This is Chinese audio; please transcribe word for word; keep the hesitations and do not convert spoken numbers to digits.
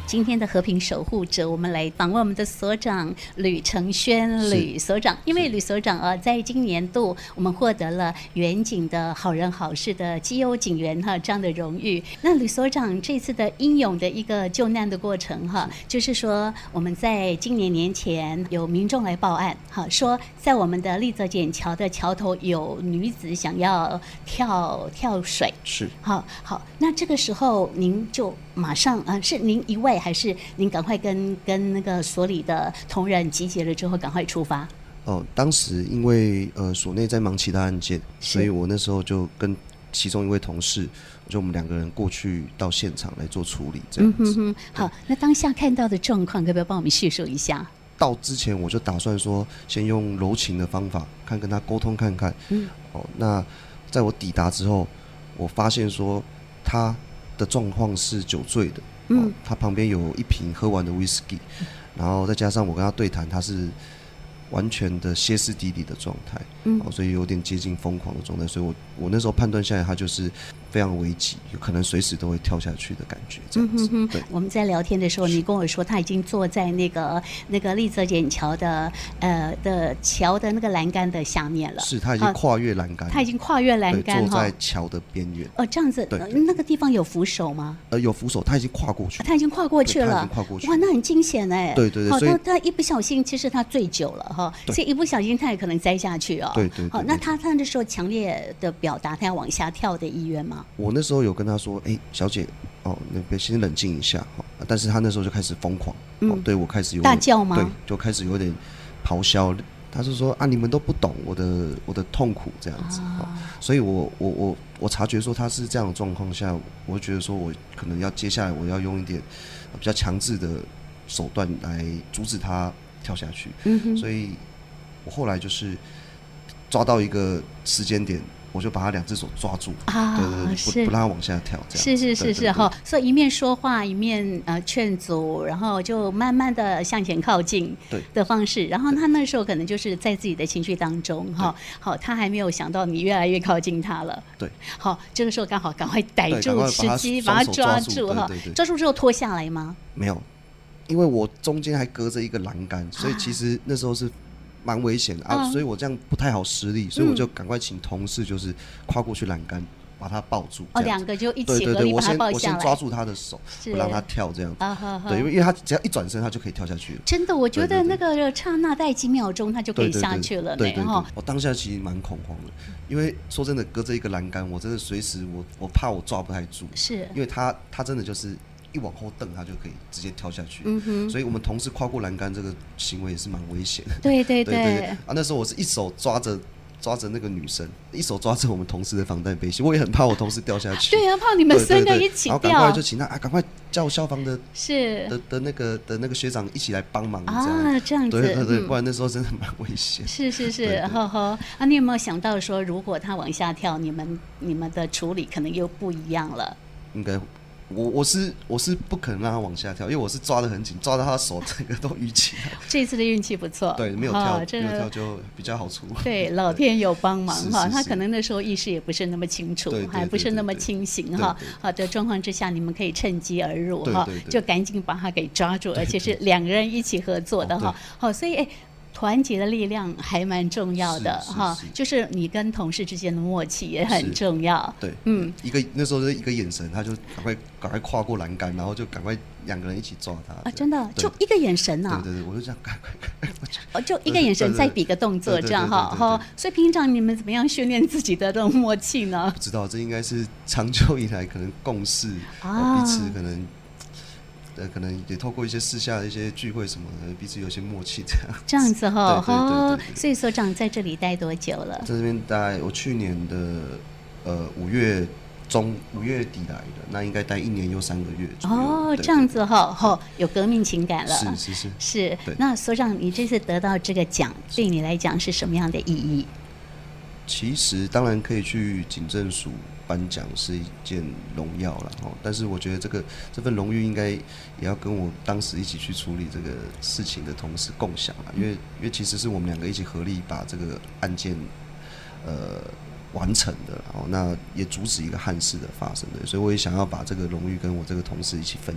今天的和平守护者，我们来访问我们的所长吕承轩吕所长。因为吕所长啊，在今年度我们获得了远景的好人好事的绩优警员哈这样的荣誉。那吕所长这次的英勇的一个救难的过程哈，就是说我们在今年年前有民众来报案哈，说在我们的立泽简桥的桥头有女子想要跳跳水， 是好好，那这个时候您就马上啊，是您一位还是您赶快跟跟那个所里的同仁集结了之后赶快出发？ 哦，当时因为呃所内在忙其他案件，所以我那时候就跟其中一位同事，就我们两个人过去到现场来做处理，这样子。嗯哼哼， 好，那当下看到的状况，可不可以帮我们叙述一下？ 到之前我就打算说，先用柔情的方法，看跟他沟通看看。嗯，哦，那在我抵达之后，我发现说他的状况是酒醉的。嗯，哦，他旁边有一瓶喝完的 whisky， 然后再加上我跟他对谈，他是完全的歇斯底里的状态，嗯，哦，所以有点接近疯狂的状态，所以我我那时候判断下来，他就是非常危急，有可能随时都会跳下去的感觉，这样子。嗯，对。 我们在聊天的时候，你跟我说他已经坐在那个那个立泽简桥的呃的桥的那个栏杆的下面了。 是，他已经跨越栏杆， 他已经跨越栏杆， 坐在桥的边缘。 哦，这样子，对，那个地方有扶手吗？ 呃，有扶手，他已经跨过去， 他已经跨过去了， 他已经跨过去。 哇，那很惊险哎。 对对对， 好， 所以他他一不小心，其实他醉酒了哈，所以一不小心他也可能栽下去哦。 对对对。 好，那他他那时候强烈的表达他要往下跳的意愿吗？ 我那时候有跟他说，哎，欸，小姐，哦，那边先冷静一下哈。但是他那时候就开始疯狂，嗯，哦，对我开始有大叫吗？ 对，就开始有点咆哮。他是说啊，你们都不懂我的我的痛苦这样子，啊，所以我我我我察觉说他是这样的状况下，我会觉得说我可能要接下来我要用一点比较强制的手段来阻止他跳下去，嗯，所以我后来就是抓到一个时间点。我就把他两只手抓住，啊，对对对，不不让他往下跳，这样是是是是哈，所以一面说话一面呃劝阻，然后就慢慢的向前靠近的方式，然后他那时候可能就是在自己的情绪当中哈，好，他还没有想到你越来越靠近他了，对，好，这个时候刚好赶快逮住时机，把他抓住哈，抓住之后拖下来吗？ 没有，因为我中间还隔着一个栏杆，所以其实那时候是蛮危险的啊，嗯，所以我这样不太好施力，所以我就赶快请同事就是跨过去栏杆把他抱住。 哦，两个就一起合力把他抱下来。 我先抓住他的手，不让他跳这样子。啊，对，因为因为他只要一转身，他就可以跳下去了。 真的，我觉得那个刹那待几秒钟，他就可以下去了。 对对对，我当下其实蛮恐慌的，因为说真的，隔着一个栏杆，我真的随时我我怕我抓不太住，是因为他他真的就是。一往后蹬，他就可以直接跳下去。嗯哼，所以我们同事跨过栏杆这个行为也是蛮危险的。 对对 对, 对, 对, 对啊！那时候我是一手抓着抓着那个女生，一手抓着我们同事的防弹背心，我也很怕我同事掉下去。 对啊，怕你们三个一起掉。 然后赶快就请他啊，赶快叫消防的是的, 的那个的那个学长一起来帮忙。 啊，这样子。 对对对，不然那时候真的蛮危险。 是是是，呵呵啊！你有没有想到说，如果他往下跳，你们你们的处理可能又不一样了？ 应该。我我是我是不可能让他往下跳，因为我是抓得很紧，抓到他的手整个都淤起来。 这次的运气不错， 对，没有跳，没有跳就比较好出。 对，老天有帮忙哈，他可能那时候意识也不是那么清楚，还不是那么清醒哈。好的状况之下，你们可以趁机而入哈，就赶紧把他给抓住，而且是两个人一起合作的哈。好，所以哎。团结的力量还蛮重要的哈，就是你跟同事之间的默契也很重要。 对，嗯，一个那时候是一个眼神，他就赶快赶快跨过栏杆，然后就赶快两个人一起抓他。 啊，真的，就一个眼神啊。 对对对，我就这样赶快赶快。 哦，就一个眼神，再比个动作，这样哈哈。所以平常你们怎么样训练自己的这种默契呢？ 不知道，这应该是长久以来可能共识，啊，彼此可能。呃，可能也透过一些私下的一些聚会什么的，彼此有些默契这样。 这样子哈，哦，所以所长在这里待多久了？ 在这边待，我去年的呃五月中五月底来的，那应该待一年又三个月左右。 哦，这样子哈，哈，有革命情感了。 是是是是。那所长，你这次得到这个奖，对你来讲是什么样的意义？ 其实当然可以去警政署颁奖是一件荣耀了，但是我觉得这个这份荣誉应该也要跟我当时一起去处理这个事情的同事共享了，因为因为其实是我们两个一起合力把这个案件呃完成的，然后那也阻止一个憾事的发生的，所以我也想要把这个荣誉跟我这个同事一起分享。